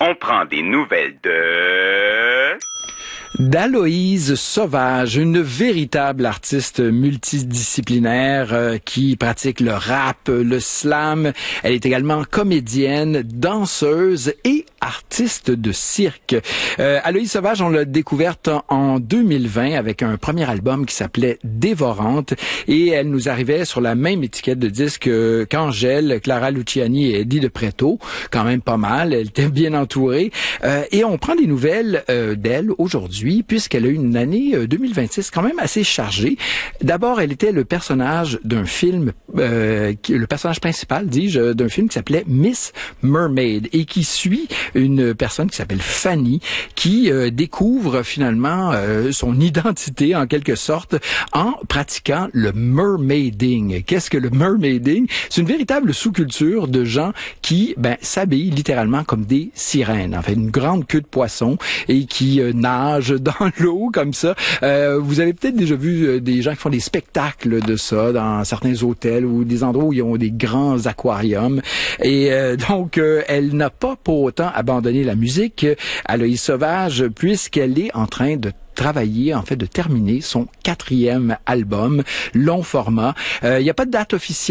On prend des nouvelles de... d'Aloïse Sauvage, une véritable artiste multidisciplinaire qui pratique le rap, le slam. Elle est également comédienne, danseuse et artiste de cirque. Aloïse Sauvage, on l'a découverte en 2020 avec un premier album qui s'appelait Dévorante et elle nous arrivait sur la même étiquette de disque qu'Angèle, Clara Luciani et Eddie de Pretto. Quand même pas mal, elle était bien entourée. Et on prend des nouvelles d'elle aujourd'hui puisqu'elle a eu une année 2026 quand même assez chargée. D'abord, elle était le personnage d'un film, le personnage principal, dis-je, d'un film qui s'appelait Miss Mermaid et qui suit une personne qui s'appelle Fanny qui découvre finalement son identité en quelque sorte en pratiquant le mermaiding. Qu'est-ce que le mermaiding? C'est une véritable sous-culture de gens qui s'habillent littéralement comme des sirènes. En fait, une grande queue de poisson et qui nagent dans l'eau comme ça. Vous avez peut-être déjà vu des gens qui font des spectacles de ça dans certains hôtels ou des endroits où ils ont des grands aquariums. Et donc, elle n'a pas pour autant abandonné la musique, Aloïse Sauvage, puisqu'elle est en train de travailler, en fait, de terminer son 4e album, long format. Il n'y a pas de date officielle.